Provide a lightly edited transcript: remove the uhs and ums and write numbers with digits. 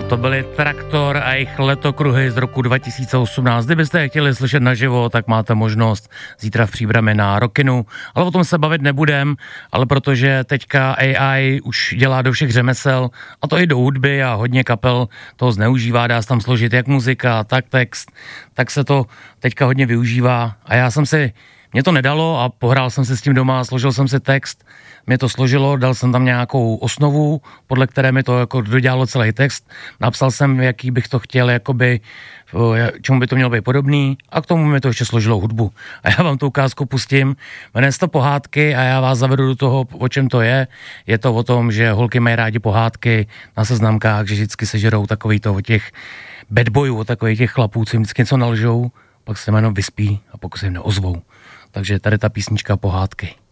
To byly Traktor a jejich Letokruhy z roku 2018. Kdybyste je chtěli slyšet naživo, tak máte možnost zítra v Příbrami na Rockinu. Ale o tom se bavit nebudem, ale protože teďka AI už dělá do všech řemesel, a to i do hudby a hodně kapel toho zneužívá, dá se tam složit jak muzika, tak text, tak se to teďka hodně využívá. A mě to nedalo a pohrál jsem se s tím doma, složil jsem si text, mě to složilo, dal jsem tam nějakou osnovu, podle které mi to jako dodělalo celý text, napsal jsem, jaký bych to chtěl, jakoby, čemu by to mělo být podobný, a k tomu mi to ještě složilo hudbu. A já vám tu ukázku pustím, jmenuje se to Pohádky a já vás zavedu do toho, o čem to je. Je to o tom, že holky mají rádi pohádky na seznamkách, že vždycky sežerou takový to o těch bad boyů, o takových těch chlapů, co jim vždycky něco nalžou, pak se jméno vyspí a pokud se jim neozvou. Takže tady ta písnička Pohádky.